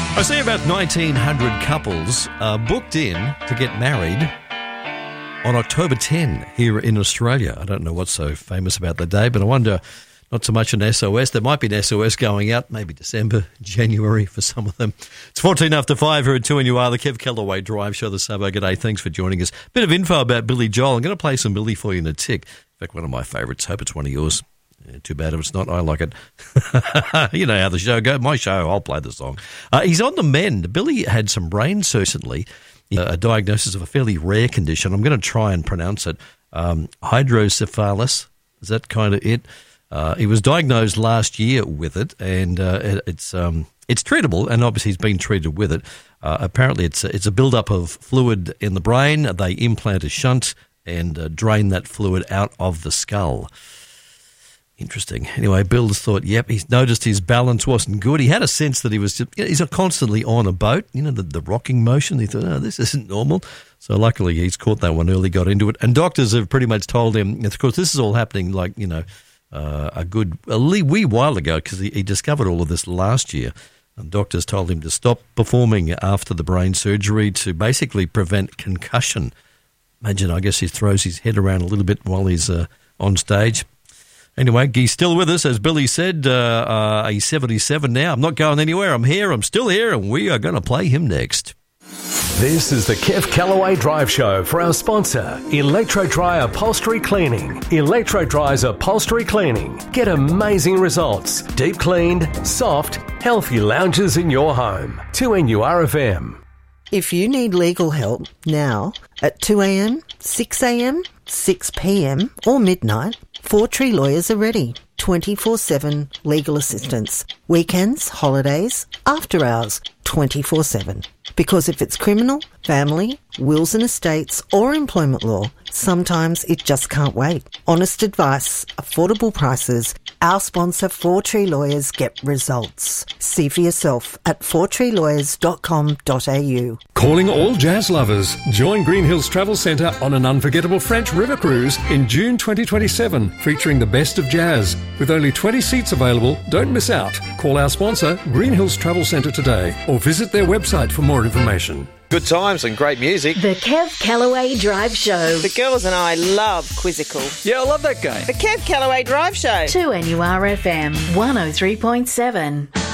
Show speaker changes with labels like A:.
A: I see about 1,900 couples booked in to get married on October 10 here in Australia. I don't know what's so famous about the day, but I wonder, not so much an SOS. There might be an SOS going out, maybe December, January for some of them. It's 14 after 5 here at 2 and you are the Kev Callaway Drive Show, the Sabo. G'day, thanks for joining us. Bit of info about Billy Joel. I'm going to play some Billy for you in a tick. In fact, one of my favourites. Hope it's one of yours. Too bad if it's not. I like it. You know how the show goes. My show, I'll play the song. He's on the mend. Billy had some brain surgery recently, a diagnosis of a fairly rare condition. I'm going to try and pronounce it. Hydrocephalus. Is that kind of it? He was diagnosed last year with it, and it's treatable, and obviously he's been treated with it. Apparently it's a build-up of fluid in the brain. They implant a shunt and drain that fluid out of the skull. Interesting. Anyway, Bill's thought, he's noticed his balance wasn't good. He had a sense that he's constantly on a boat, the rocking motion. He thought, this isn't normal. So luckily he's caught that one early, got into it. And doctors have pretty much told him, of course, this is all happening a wee while ago, because he discovered all of this last year. And doctors told him to stop performing after the brain surgery to basically prevent concussion. Imagine, I guess he throws his head around a little bit while he's on stage. Anyway, he's still with us, as Billy said. He's 77 now. I'm not going anywhere. I'm here. I'm still here, and we are going to play him next.
B: This is the Kev Callaway Drive Show for our sponsor, Electro Dry Upholstery Cleaning. Electro Dry's Upholstery Cleaning. Get amazing results. Deep cleaned, soft, healthy lounges in your home. 2NURFM.
C: If you need legal help now at 2 a.m, 6 a.m, 6 p.m. or midnight, Four Tree Lawyers are ready. 24/7 legal assistance. Weekends, holidays, after hours, 24/7. Because if it's criminal, family, wills and estates or employment law, sometimes it just can't wait. Honest advice, affordable prices. Our sponsor, Four Tree Lawyers, get results. See for yourself at fourtreelawyers.com.au.
D: Calling all jazz lovers. Join Green Hills Travel Centre on an unforgettable French river cruise in June 2027, featuring the best of jazz. With only 20 seats available, don't miss out. Call our sponsor, Green Hills Travel Centre today, or visit their website for more information.
E: Good times and great music.
F: The Kev Callaway Drive Show.
G: The girls and I love Quizzical.
E: Yeah, I love that game.
G: The Kev Callaway Drive Show.
F: 2NURFM 103.7.